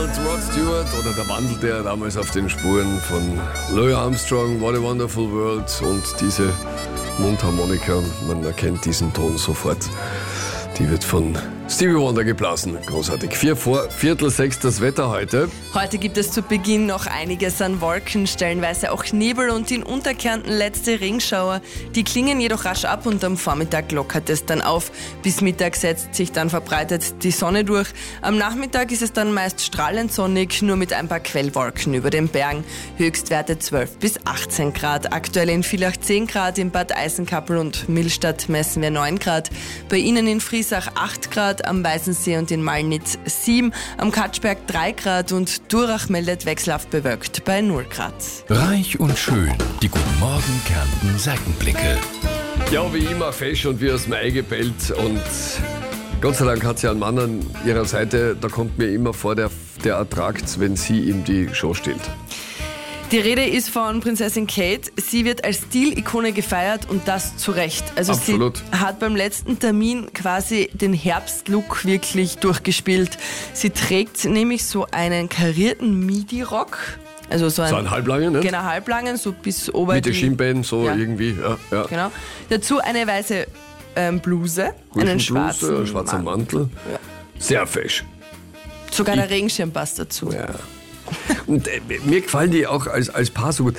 Stewart, Rod Stewart oder der wandelte ja damals auf den Spuren von Louis Armstrong, What a Wonderful World und diese Mundharmonika, man erkennt diesen Ton sofort. Die wird von Stevie Wonder geblasen. Großartig. 5:45 das Wetter heute. Heute gibt es zu Beginn noch einiges an Wolken, stellenweise auch Nebel und in Unterkärnten letzte Regenschauer. Die klingen jedoch rasch ab und am Vormittag lockert es dann auf. Bis Mittag setzt sich dann verbreitet die Sonne durch. Am Nachmittag ist es dann meist strahlend sonnig, nur mit ein paar Quellwolken über den Bergen. Höchstwerte 12 bis 18 Grad. Aktuell in Villach 10 Grad, in Bad Eisenkappel und Millstatt messen wir 9 Grad. Bei Ihnen in Friesach 8 Grad, am Weißensee und in Malnitz 7, am Katschberg 3 Grad und Durach meldet wechselhaft bewölkt bei 0 Grad. Reich und schön, die Guten Morgen Kärnten Seitenblicke. Ja, wie immer fesch und wie aus dem Ei gebellt und Gott sei Dank hat sie einen Mann an ihrer Seite, da kommt mir immer vor, der ertragt, wenn sie ihm die Show stiehlt. Die Rede ist von Prinzessin Kate. Sie wird als Stilikone gefeiert und das zu Recht. Also absolut. Sie hat beim letzten Termin quasi den Herbstlook wirklich durchgespielt. Sie trägt nämlich so einen karierten Midi-Rock. Also so einen halblangen, ne? Genau, halblangen, so bis ober mit den Schienbeinen, so ja. irgendwie. Ja. Genau. Dazu eine weiße Bluse, einen schwarzen schwarzer Mantel. Ja. Sehr fesch. Sogar der Regenschirm passt dazu. Ja. Und mir gefallen die auch als Paar so gut.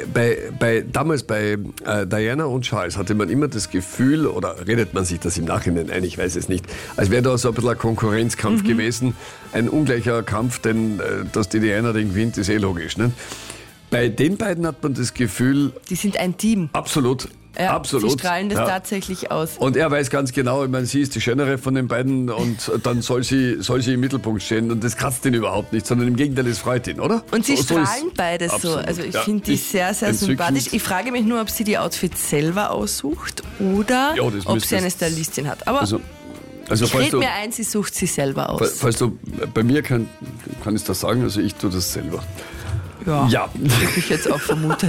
Damals bei Diana und Charles hatte man immer das Gefühl, oder redet man sich das im Nachhinein ein, ich weiß es nicht, als wäre da so ein bisschen ein Konkurrenzkampf gewesen, ein ungleicher Kampf, denn dass die Diana den gewinnt, ist eh logisch. Ne? Bei den beiden hat man das Gefühl... Die sind ein Team. Absolut. Ja, absolut. Sie strahlen das tatsächlich aus. Und er weiß ganz genau, ich meine, sie ist die schönere von den beiden und dann soll sie im Mittelpunkt stehen und das kratzt ihn überhaupt nicht, sondern im Gegenteil, es freut ihn, oder? Und sie strahlen beide so. Also ich finde die sehr, sehr sympathisch. Ich frage mich nur, ob sie die Outfits selber aussucht oder ob sie eine Stylistin hat. Aber also ich rede mir ein, sie sucht sie selber aus. Falls du, bei mir kann ich das sagen, also ich tue das selber. Ja. Hätte ich jetzt auch vermutet.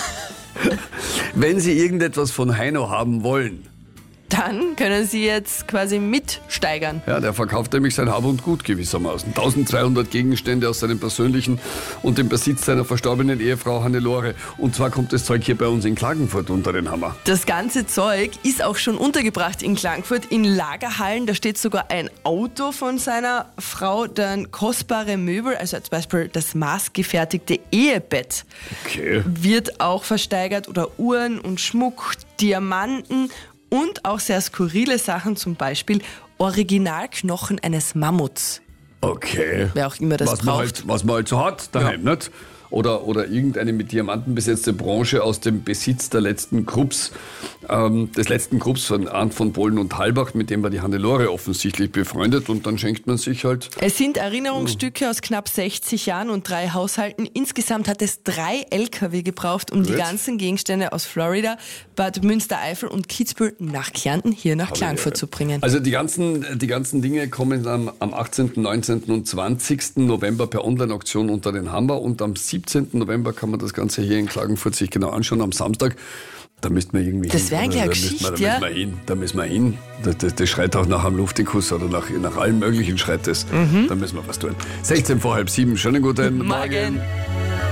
Wenn Sie irgendetwas von Heino haben wollen, dann können Sie jetzt quasi mitsteigern. Ja, der verkauft nämlich sein Hab und Gut gewissermaßen. 1200 Gegenstände aus seinem persönlichen und dem Besitz seiner verstorbenen Ehefrau Hannelore. Und zwar kommt das Zeug hier bei uns in Klagenfurt unter den Hammer. Das ganze Zeug ist auch schon untergebracht in Klagenfurt in Lagerhallen. Da steht sogar ein Auto von seiner Frau, dann kostbare Möbel, also zum Beispiel das maßgefertigte Ehebett wird auch versteigert oder Uhren und Schmuck, Diamanten und auch sehr skurrile Sachen, zum Beispiel Originalknochen eines Mammuts. Okay. Wer auch immer das braucht. Was man halt so hat daheim, nicht? Oder irgendeine mit Diamanten besetzte Branche aus dem Besitz der letzten Krupps, des letzten Krupps von Arndt von Bohlen und Halbach, mit dem war die Hannelore offensichtlich befreundet und dann schenkt man sich halt... Es sind Erinnerungsstücke aus knapp 60 Jahren und 3 Haushalten. Insgesamt hat es 3 LKW gebraucht, um die ganzen Gegenstände aus Florida, Bad Münstereifel und Kitzbühel nach Kärnten, hier nach Klagenfurt zu bringen. Also die ganzen Dinge kommen am 18., 19. und 20. November per Online-Auktion unter den Hammer und am 17. November kann man das Ganze hier in Klagenfurt sich genau anschauen, am Samstag. Da müssten wir irgendwie das wäre eine Geschichte, ja. Da müssen wir hin. Das schreit auch nach einem Luftikuss oder nach allem Möglichen schreit das. Da müssen wir was tun. 16 vor halb 7. Schönen guten Morgen.